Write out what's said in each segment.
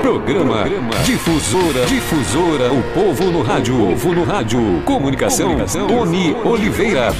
Programa Difusora, o povo no rádio. Comunicação, Tony Oliveira.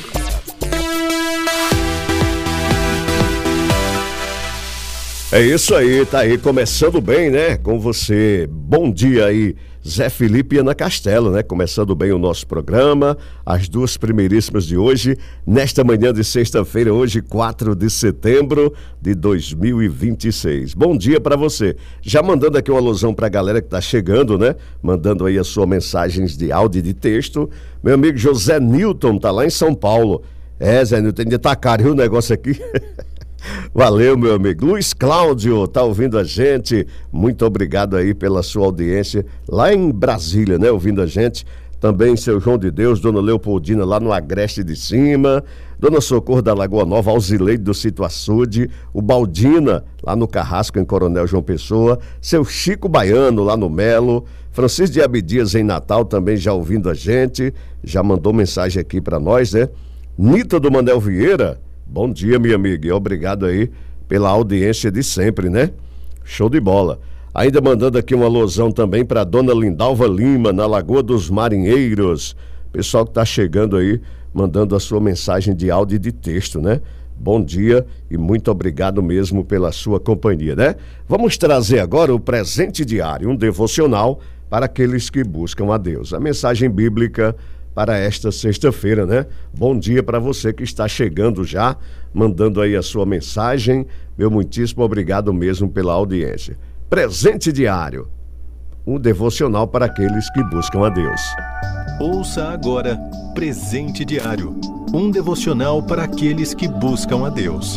É isso aí, tá aí, começando bem, né, com você. Bom dia aí, Zé Felipe e Ana Castelo, né, começando bem o nosso programa, as duas primeiríssimas de hoje, nesta manhã de sexta-feira, hoje 4 de setembro de 2026. Bom dia pra você. Já mandando aqui uma alusão pra galera que tá chegando, né, mandando aí as suas mensagens de áudio e de texto. Meu amigo José Newton tá lá em São Paulo. Zé Newton, ainda tá caro o negócio aqui. Valeu, meu amigo. Luiz Cláudio tá ouvindo a gente, muito obrigado aí pela sua audiência lá em Brasília, né, ouvindo a gente. Também seu João de Deus, Dona Leopoldina lá no Agreste de Cima, Dona Socorro da Lagoa Nova, Alzileide do Sítio Açude, o Baldina lá no Carrasco em Coronel João Pessoa, seu Chico Baiano lá no Melo, Francisco de Abdias em Natal também já ouvindo a gente, já mandou mensagem aqui para nós, né? Nita do Manel Vieira, bom dia, minha amiga, e obrigado aí pela audiência de sempre, né? Show de bola. Ainda mandando aqui uma alusão também para Dona Lindalva Lima, na Lagoa dos Marinheiros. Pessoal que tá chegando aí, mandando a sua mensagem de áudio e de texto, né? Bom dia e muito obrigado mesmo pela sua companhia, né? Vamos trazer agora o presente diário, um devocional para aqueles que buscam a Deus. A mensagem bíblica para esta sexta-feira, né? Bom dia para você que está chegando já, mandando aí a sua mensagem. Meu muitíssimo obrigado mesmo pela audiência. Presente diário, um devocional para aqueles que buscam a Deus. Ouça agora, Presente Diário, um devocional para aqueles que buscam a Deus.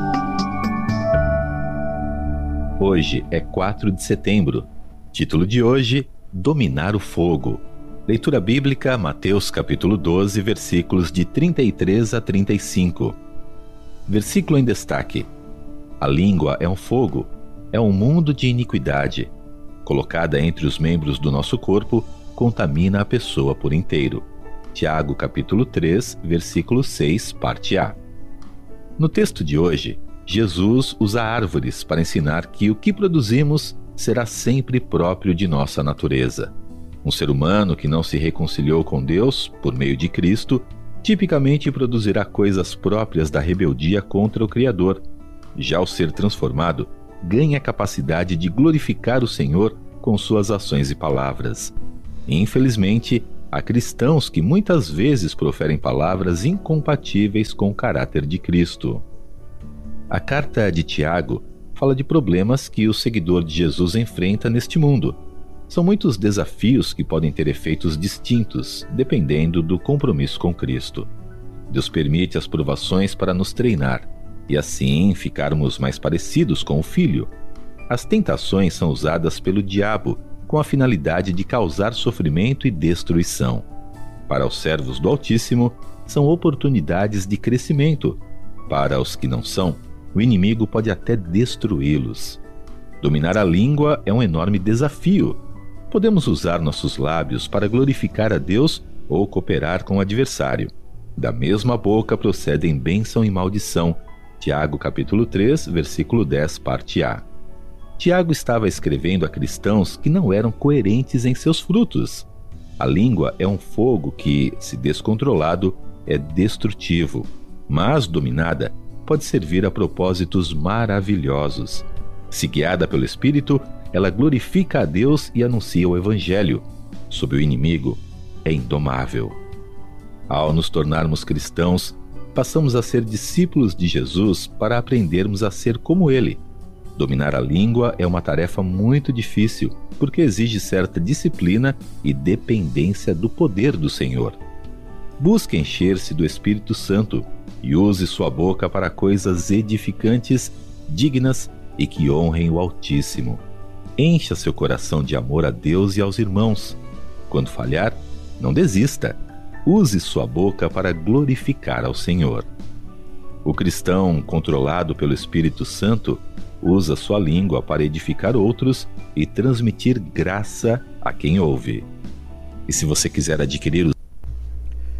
Hoje é 4 de setembro. Título de hoje, Dominar o Fogo. Leitura bíblica, Mateus capítulo 12, versículos de 33 a 35. Versículo em destaque. A língua é um fogo, é um mundo de iniquidade. Colocada entre os membros do nosso corpo, contamina a pessoa por inteiro. Tiago capítulo 3, versículo 6, parte A. No texto de hoje, Jesus usa árvores para ensinar que o que produzimos será sempre próprio de nossa natureza. Um ser humano que não se reconciliou com Deus por meio de Cristo, tipicamente produzirá coisas próprias da rebeldia contra o Criador. Já o ser transformado ganha a capacidade de glorificar o Senhor com suas ações e palavras. Infelizmente, há cristãos que muitas vezes proferem palavras incompatíveis com o caráter de Cristo. A carta de Tiago fala de problemas que o seguidor de Jesus enfrenta neste mundo. São muitos desafios que podem ter efeitos distintos, dependendo do compromisso com Cristo. Deus permite as provações para nos treinar, e assim ficarmos mais parecidos com o Filho. As tentações são usadas pelo diabo, com a finalidade de causar sofrimento e destruição. Para os servos do Altíssimo, são oportunidades de crescimento. Para os que não são, o inimigo pode até destruí-los. Dominar a língua é um enorme desafio. Podemos usar nossos lábios para glorificar a Deus ou cooperar com o adversário. Da mesma boca procedem bênção e maldição. Tiago capítulo 3, versículo 10, parte A. Tiago estava escrevendo a cristãos que não eram coerentes em seus frutos. A língua é um fogo que, se descontrolado, é destrutivo, mas dominada, pode servir a propósitos maravilhosos. Se guiada pelo Espírito, ela glorifica a Deus e anuncia o Evangelho. Sob o inimigo, é indomável. Ao nos tornarmos cristãos, passamos a ser discípulos de Jesus para aprendermos a ser como Ele. Dominar a língua é uma tarefa muito difícil, porque exige certa disciplina e dependência do poder do Senhor. Busque encher-se do Espírito Santo e use sua boca para coisas edificantes, dignas e que honrem o Altíssimo. Encha seu coração de amor a Deus e aos irmãos. Quando falhar, não desista. Use sua boca para glorificar ao Senhor. O cristão, controlado pelo Espírito Santo, usa sua língua para edificar outros e transmitir graça a quem ouve. E se você quiser adquirir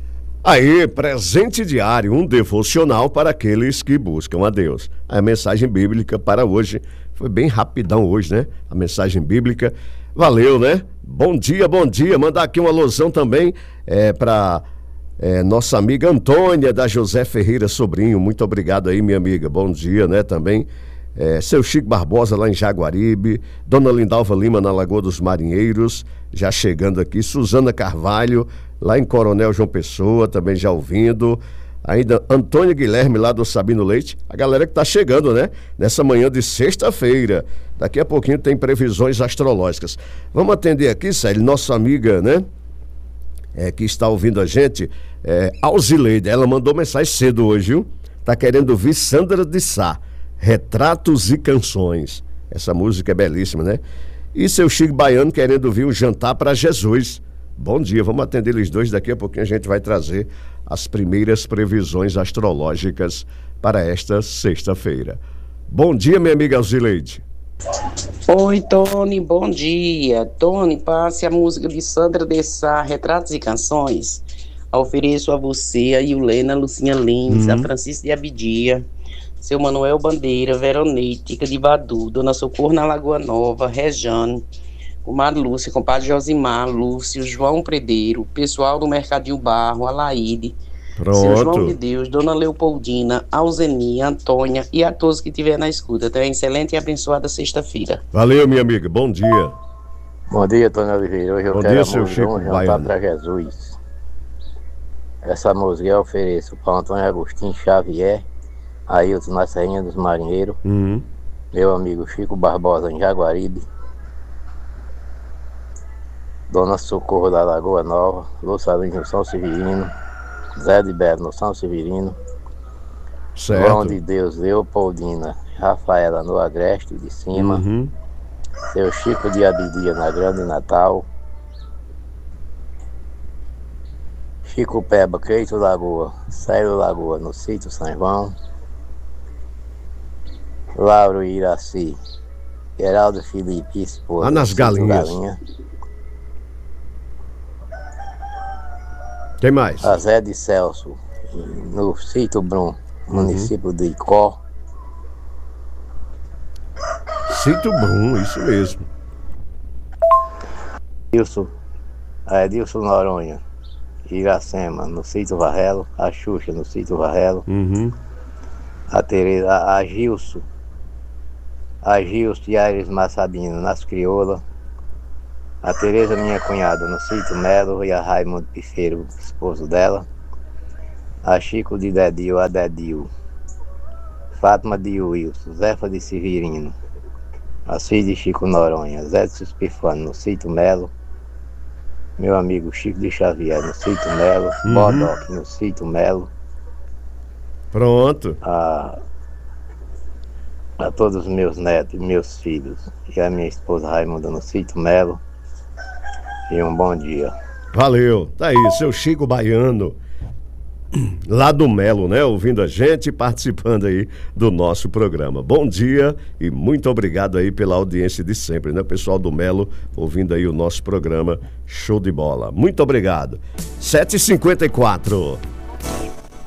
Aí, presente diário, um devocional para aqueles que buscam a Deus. A mensagem bíblica para hoje foi bem rapidão hoje, né? A mensagem bíblica, valeu, né? Bom dia, bom dia. Mandar aqui uma alusão também para nossa amiga Antônia da José Ferreira Sobrinho. Muito obrigado aí, minha amiga. Bom dia, né? Também seu Chico Barbosa lá em Jaguaribe, Dona Lindalva Lima na Lagoa dos Marinheiros, já chegando aqui, Suzana Carvalho lá em Coronel João Pessoa, também já ouvindo, ainda Antônio Guilherme lá do Sabino Leite, a galera que tá chegando, né? Nessa manhã de sexta-feira, daqui a pouquinho tem previsões astrológicas. Vamos atender aqui, Célio, nossa amiga, né? Que está ouvindo a gente, Alzileide, ela mandou mensagem cedo hoje, viu? Tá querendo ouvir Sandra de Sá, Retratos e Canções. Essa música é belíssima, né? E seu Chico Baiano querendo ouvir um Jantar para Jesus. Bom dia, vamos atender eles dois. Daqui a pouquinho a gente vai trazer as primeiras previsões astrológicas para esta sexta-feira. Bom dia, minha amiga Alzileide. Oi, Tony, bom dia. Tony, passe a música de Sandra de Sá, Retratos e Canções. Ofereço a você, a Yulena, Lucinha Lins, a Francisca de Abidia, seu Manuel Bandeira, Veronei, Tica de Vadu, Dona Socorro na Lagoa Nova, Rejane, Comadre Lúcia, compadre Josimar, Lúcio, João Predeiro, pessoal do Mercadinho Barro, Alaide, seu João de Deus, Dona Leopoldina, Alzeni, Antônia e a todos que estiver na escuta. Tenha uma excelente e abençoada sexta-feira. Valeu, minha amiga, bom dia. Bom dia, Tony Oliveira. Hoje eu quero a música Um Jantar para Jesus. Essa música eu ofereço para Antônio Agostinho Xavier, Ailton na Serrinha dos Marinheiros, meu amigo Chico Barbosa em Jaguaribe, Dona Socorro da Lagoa Nova, Luçalinho no São Severino, Zé de Belo no São Severino, João de Deus, Leopoldina, Rafaela no Agreste de Cima, seu Chico de Abidia na Grande Natal, Chico Peba, Creito Lagoa, Célio Lagoa no Sítio São João, Lauro Iraci, Geraldo Felipe, esposa, nas Galinhas. Tem mais? A Zé de Celso, no Sítio Brum, município de Icó. Sítio Brum, isso mesmo. Edilson Noronha, Iracema, no Sítio Varrelo. A Xuxa, no Sítio Varrelo. A Tereza, a Gilson e Aires Massabino, nas Crioulas. A Tereza, minha cunhada, no Sítio Melo, e a Raimundo Pifeiro, esposo dela. A Chico de Dedil, a Dedil. Fátima de Wilson, Zefa de Severino. A filha de Chico Noronha, Zé de Suspifano, no Sítio Melo. Meu amigo Chico de Xavier, no Sítio Melo. Bodoc, no Sítio Melo. Pronto. A todos os meus netos e meus filhos. E a minha esposa Raimunda, no Sítio Melo. E um bom dia. Valeu, tá aí, seu Chico Baiano, lá do Melo, né? Ouvindo a gente e participando aí do nosso programa. Bom dia e muito obrigado aí pela audiência de sempre, né? O pessoal do Melo ouvindo aí o nosso programa. Show de bola. Muito obrigado. 7h54.